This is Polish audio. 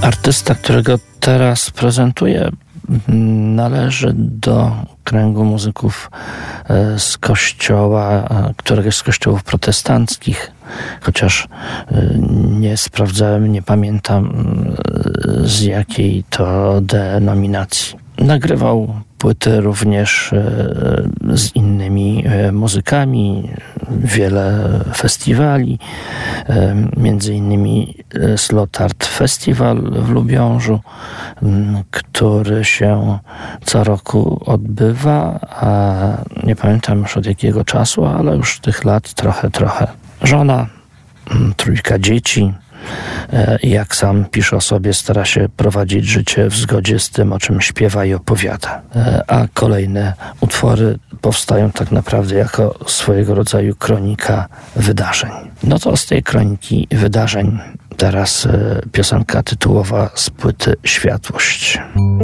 Artysta, którego teraz prezentuję, należy do kręgu muzyków z kościoła, któregoś z kościołów protestanckich, chociaż nie sprawdzałem, nie pamiętam z jakiej to denominacji. Nagrywał płyty również z innymi muzykami, wiele festiwali, między innymi Slotart Festival w Lubiążu, który się co roku odbywa, a nie pamiętam już od jakiego czasu, ale już tych lat trochę. Żona, 3 dzieci. Jak sam pisze o sobie, stara się prowadzić życie w zgodzie z tym, o czym śpiewa i opowiada. A kolejne utwory powstają tak naprawdę jako swojego rodzaju kronika wydarzeń. No to z tej kroniki wydarzeń teraz piosenka tytułowa z płyty Światłość.